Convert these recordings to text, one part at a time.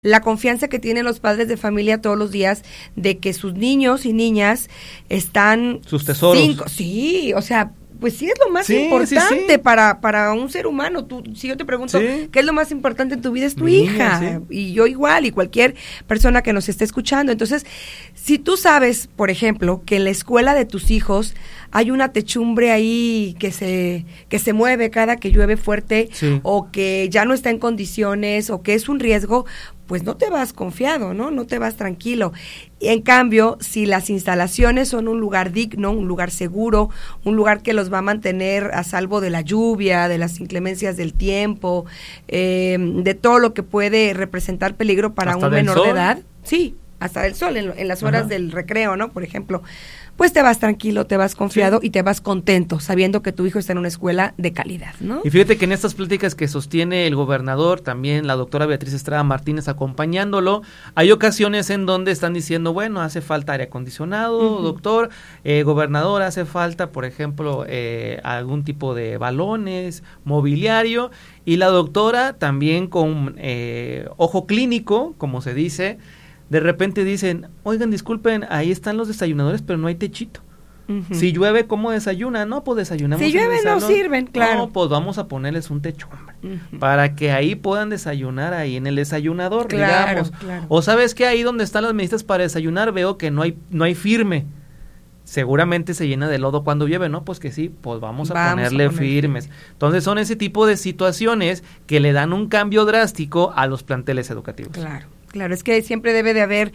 La confianza que tienen los padres de familia todos los días de que sus niños y niñas están... Sus tesoros. Sí, o sea, pues sí es lo más importante para un ser humano. Si yo te pregunto, ¿qué es lo más importante en tu vida? Es tu hija. Y yo igual, y cualquier persona que nos esté escuchando. Entonces, si tú sabes, por ejemplo, que en la escuela de tus hijos hay una techumbre ahí que se mueve cada que llueve fuerte, o que ya no está en condiciones, o que es un riesgo, pues no te vas confiado, ¿no? No te vas tranquilo. Y en cambio, si las instalaciones son un lugar digno, un lugar seguro, un lugar que los va a mantener a salvo de la lluvia, de las inclemencias del tiempo, de todo lo que puede representar peligro para un menor de edad, hasta del sol, en las horas del recreo, ¿no? Por ejemplo, pues te vas tranquilo, te vas confiado y te vas contento, sabiendo que tu hijo está en una escuela de calidad, ¿no? Y fíjate que en estas pláticas que sostiene el gobernador, también la doctora Beatriz Estrada Martínez acompañándolo, hay ocasiones en donde están diciendo, bueno, hace falta aire acondicionado, doctor, gobernador, hace falta, por ejemplo, algún tipo de balones, mobiliario, y la doctora también con ojo clínico, como se dice, de repente dicen, oigan, disculpen, ahí están los desayunadores, pero no hay techito. Si llueve, ¿cómo desayunan? No, pues desayunamos. Si llueve no sirven, claro. No, pues vamos a ponerles un techo, hombre, para que ahí puedan desayunar ahí en el desayunador, digamos. Claro. O sabes que ahí donde están las mesitas para desayunar veo que no hay firme. Seguramente se llena de lodo cuando llueve, ¿no? Pues que sí, pues vamos a ponerle firmes. Entonces son ese tipo de situaciones que le dan un cambio drástico a los planteles educativos. Claro, es que siempre debe de haber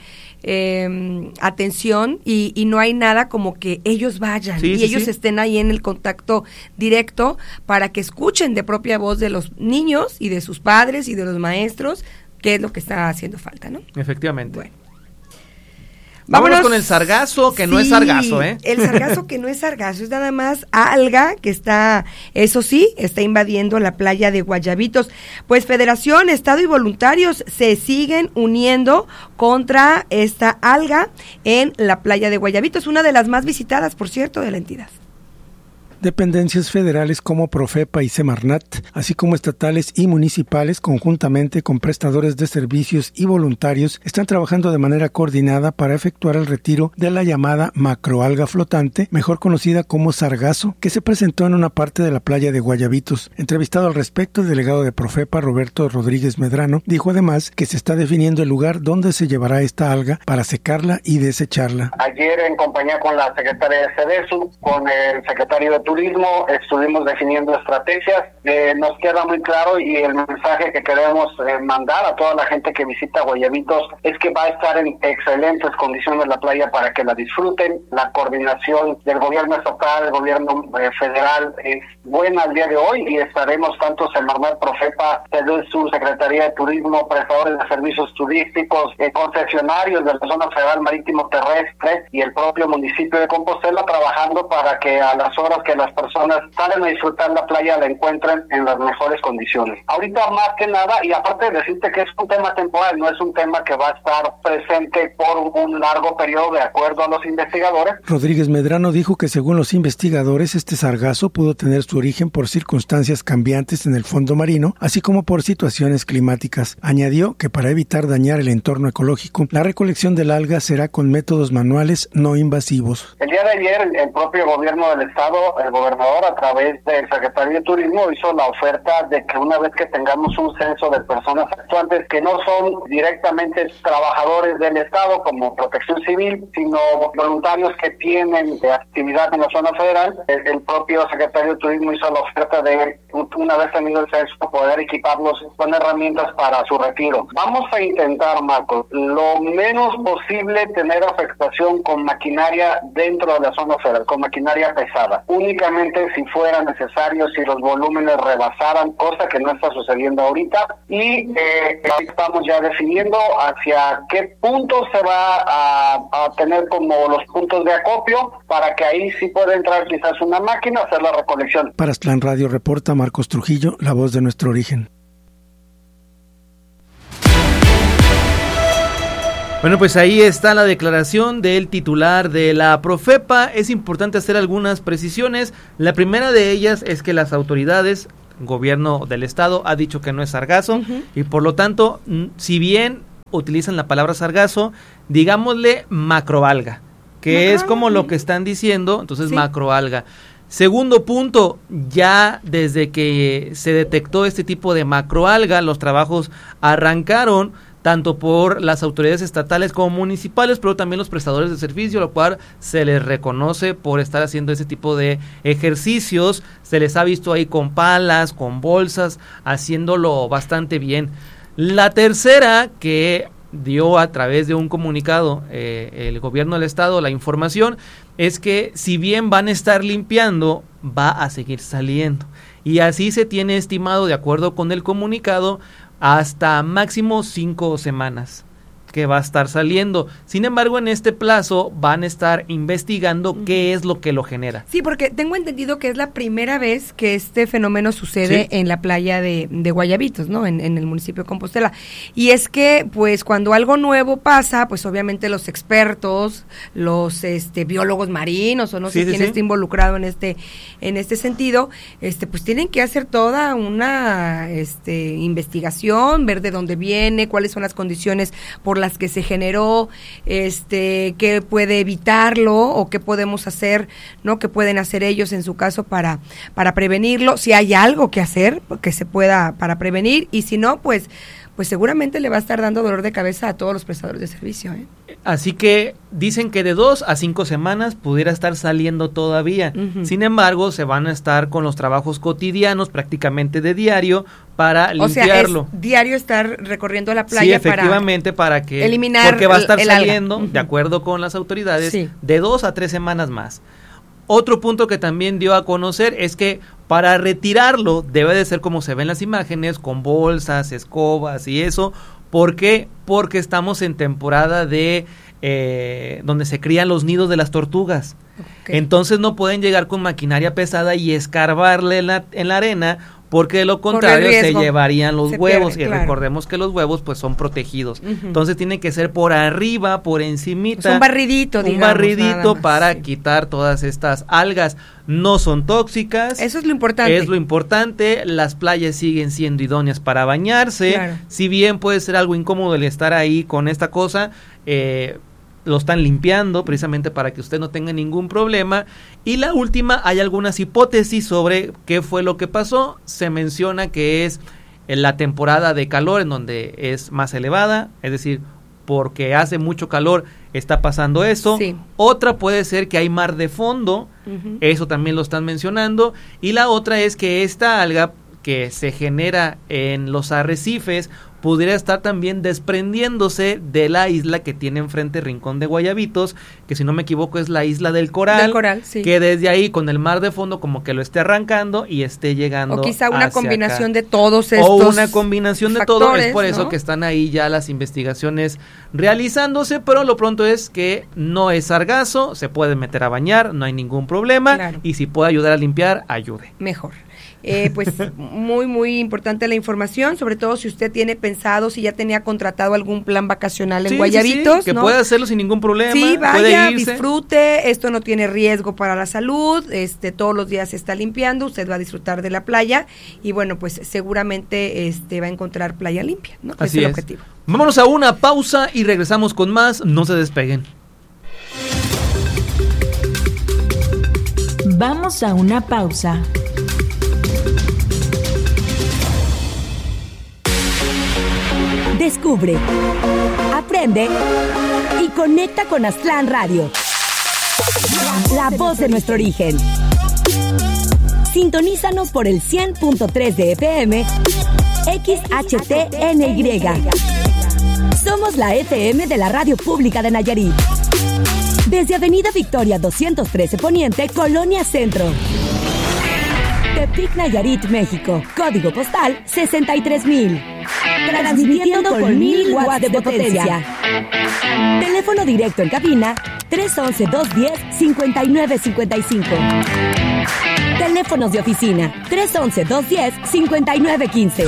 atención y no hay nada como que ellos vayan y ellos estén ahí en el contacto directo para que escuchen de propia voz de los niños y de sus padres y de los maestros qué es lo que está haciendo falta, ¿no? Efectivamente. Bueno. Vámonos con el sargazo, que no es sargazo, ¿eh? El sargazo que no es sargazo, es nada más alga que está invadiendo la playa de Guayabitos. Pues Federación, Estado y voluntarios se siguen uniendo contra esta alga en la playa de Guayabitos, una de las más visitadas, por cierto, de la entidad. Dependencias federales como Profepa y Semarnat, así como estatales y municipales, conjuntamente con prestadores de servicios y voluntarios, están trabajando de manera coordinada para efectuar el retiro de la llamada macroalga flotante, mejor conocida como sargazo, que se presentó en una parte de la playa de Guayabitos. Entrevistado al respecto, el delegado de Profepa, Roberto Rodríguez Medrano, dijo además que se está definiendo el lugar donde se llevará esta alga para secarla y desecharla. Ayer, en compañía con la secretaria de CEDESU, con el secretario de Turismo, estuvimos definiendo estrategias. Nos queda muy claro, y el mensaje que queremos mandar a toda la gente que visita Guayabitos es que va a estar en excelentes condiciones la playa para que la disfruten. La coordinación del gobierno estatal, del gobierno federal es buena al día de hoy, y estaremos tanto Semarnat, Profepa, CEDESU, Secretaría de Turismo, prestadores de servicios turísticos, concesionarios de la zona federal marítimo terrestre y el propio municipio de Compostela, trabajando para que a las horas que las personas salen a disfrutar la playa la encuentren en las mejores condiciones. Ahorita más que nada, y aparte de decirte que es un tema temporal, no es un tema que va a estar presente por un largo periodo de acuerdo a los investigadores. Rodríguez Medrano dijo que según los investigadores este sargazo pudo tener su origen por circunstancias cambiantes en el fondo marino, así como por situaciones climáticas. Añadió que para evitar dañar el entorno ecológico, la recolección del alga será con métodos manuales no invasivos. El día de ayer el propio gobierno del estado, el gobernador a través del secretario de Turismo hizo la oferta de que una vez que tengamos un censo de personas actuantes que no son directamente trabajadores del estado como Protección Civil, sino voluntarios que tienen actividad en la zona federal, el propio secretario de Turismo hizo la oferta de, una vez tenido el censo, poder equiparlos con herramientas para su retiro. Vamos a intentar, Marcos, lo menos posible tener afectación con maquinaria dentro de la zona federal, con maquinaria pesada. Únicamente si fuera necesario, si los volúmenes rebasaran, cosa que no está sucediendo ahorita, y estamos ya definiendo hacia qué puntos se va a tener como los puntos de acopio, para que ahí sí pueda entrar quizás una máquina a hacer la recolección. Para Aztlán Radio reporta Marcos Trujillo, la voz de nuestro origen. Bueno, pues ahí está la declaración del titular de la Profepa. Es importante hacer algunas precisiones. La primera de ellas es que las autoridades, gobierno del estado, ha dicho que no es sargazo, y por lo tanto, si bien utilizan la palabra sargazo, digámosle macroalga, que es como lo que están diciendo, entonces macroalga. Segundo punto, ya desde que se detectó este tipo de macroalga, los trabajos arrancaron tanto por las autoridades estatales como municipales, pero también los prestadores de servicio, lo cual se les reconoce por estar haciendo ese tipo de ejercicios. Se les ha visto ahí con palas, con bolsas, haciéndolo bastante bien. La tercera, que dio a través de un comunicado el gobierno del estado la información, es que si bien van a estar limpiando, va a seguir saliendo. Y así se tiene estimado, de acuerdo con el comunicado, hasta máximo 5 semanas que va a estar saliendo. Sin embargo, en este plazo van a estar investigando qué es lo que lo genera. Sí, porque tengo entendido que es la primera vez que este fenómeno sucede en la playa de Guayabitos, ¿no? En el municipio de Compostela. Y es que, pues, cuando algo nuevo pasa, pues obviamente los expertos, los biólogos marinos, o no sé quién está involucrado en este sentido, pues tienen que hacer toda una investigación, ver de dónde viene, cuáles son las condiciones por las que se generó, qué puede evitarlo o qué podemos hacer, ¿no? Qué pueden hacer ellos en su caso para prevenirlo, si hay algo que hacer que se pueda para prevenir, y si no, pues seguramente le va a estar dando dolor de cabeza a todos los prestadores de servicio, ¿eh? Así que dicen que de 2 a 5 semanas pudiera estar saliendo todavía. Sin embargo, se van a estar con los trabajos cotidianos, prácticamente de diario, para limpiarlo. O sea, es diario estar recorriendo la playa. Sí, efectivamente, para que eliminar porque va a estar saliendo, alga. De acuerdo con las autoridades, de 2 a 3 semanas más. Otro punto que también dio a conocer es que para retirarlo debe de ser como se ven las imágenes, con bolsas, escobas y eso. ¿Por qué? Porque estamos en temporada de donde se crían los nidos de las tortugas. Entonces no pueden llegar con maquinaria pesada y escarbarle en la arena, porque de lo contrario se llevarían los huevos, y recordemos que los huevos pues son protegidos. Entonces tiene que ser por arriba, por encimita. Es un barridito, digamos. Un barridito para quitar todas estas algas. No son tóxicas. Eso es lo importante. Es lo importante. Las playas siguen siendo idóneas para bañarse. Claro. Si bien puede ser algo incómodo el estar ahí con esta cosa, lo están limpiando precisamente para que usted no tenga ningún problema. Y la última, hay algunas hipótesis sobre qué fue lo que pasó. Se menciona que es en la temporada de calor, en donde es más elevada, es decir, porque hace mucho calor está pasando eso. Otra puede ser que hay mar de fondo, eso también lo están mencionando. Y la otra es que esta alga que se genera en los arrecifes pudiera estar también desprendiéndose de la isla que tiene enfrente Rincón de Guayabitos, que si no me equivoco es la isla del Coral, que desde ahí con el mar de fondo como que lo esté arrancando y esté llegando. O quizá una combinación acá. De todos estos o una combinación factores, de todo, es por eso, ¿no?, que están ahí ya las investigaciones realizándose, pero lo pronto es que no es sargazo, se puede meter a bañar, no hay ningún problema, y si puede ayudar a limpiar, ayude. Mejor. Pues muy, muy importante la información, sobre todo si usted tiene pensado, si ya tenía contratado algún plan vacacional en Guayabitos. Que ¿no?, puede hacerlo sin ningún problema. Sí, vaya, disfrute, esto no tiene riesgo para la salud, todos los días se está limpiando, usted va a disfrutar de la playa y bueno, pues seguramente va a encontrar playa limpia, ¿no? Así es el es. objetivo. Vámonos a una pausa y regresamos con más, no se despeguen. Vamos a una pausa. Descubre, aprende y conecta con Aztlán Radio, la voz de nuestro origen. Sintonízanos por el 100.3 de FM, XHTNY. Somos la FM de la Radio Pública de Nayarit. Desde Avenida Victoria 213 Poniente, Colonia Centro. Tepic, Nayarit, México. Código postal 63,000. Transmitiendo con 1000 watts de potencia. Teléfono directo en cabina 311-210-5955. Teléfonos de oficina 311-210-5915.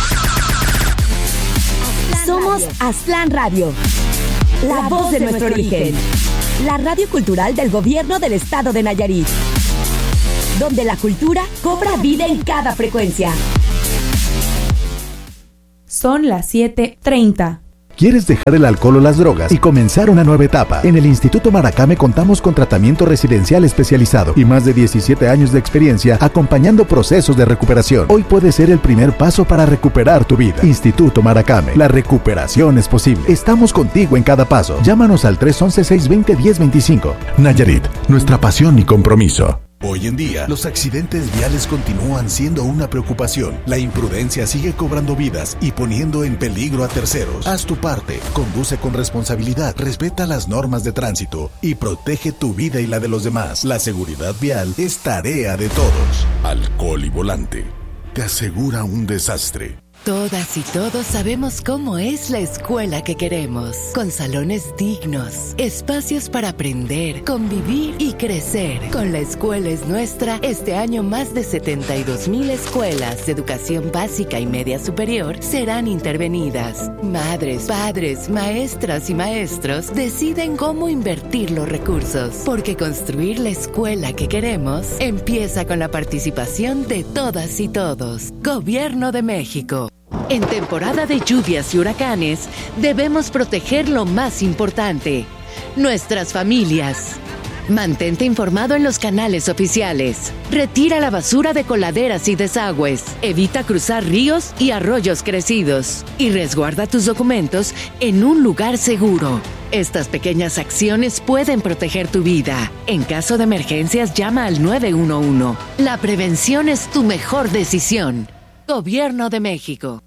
Somos Aztlán Radio, la voz de nuestro origen. La radio cultural del gobierno del estado de Nayarit, donde la cultura cobra vida en cada frecuencia. Son las 7:30. ¿Quieres dejar el alcohol o las drogas y comenzar una nueva etapa? En el Instituto Maracame contamos con tratamiento residencial especializado y más de 17 años de experiencia acompañando procesos de recuperación. Hoy puede ser el primer paso para recuperar tu vida. Instituto Maracame, la recuperación es posible. Estamos contigo en cada paso. Llámanos al 311-620-1025. Nayarit, nuestra pasión y compromiso. Hoy en día, los accidentes viales continúan siendo una preocupación. La imprudencia sigue cobrando vidas y poniendo en peligro a terceros. Haz tu parte, conduce con responsabilidad, respeta las normas de tránsito y protege tu vida y la de los demás. La seguridad vial es tarea de todos. Alcohol y volante te asegura un desastre. Todas y todos sabemos cómo es la escuela que queremos, con salones dignos, espacios para aprender, convivir y crecer. Con La Escuela es Nuestra, este año más de 72,000 escuelas de educación básica y media superior serán intervenidas. Madres, padres, maestras y maestros deciden cómo invertir los recursos, porque construir la escuela que queremos empieza con la participación de todas y todos. Gobierno de México. En temporada de lluvias y huracanes, debemos proteger lo más importante, nuestras familias. Mantente informado en los canales oficiales. Retira la basura de coladeras y desagües. Evita cruzar ríos y arroyos crecidos. Y resguarda tus documentos en un lugar seguro. Estas pequeñas acciones pueden proteger tu vida. En caso de emergencias, llama al 911. La prevención es tu mejor decisión. Gobierno de México.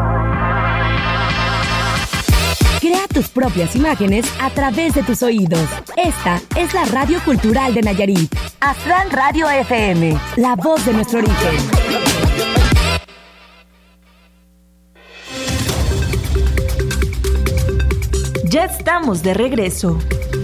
Crea tus propias imágenes a través de tus oídos. Esta es la Radio Cultural de Nayarit. Aztlán Radio FM, la voz de nuestro origen. Ya estamos de regreso.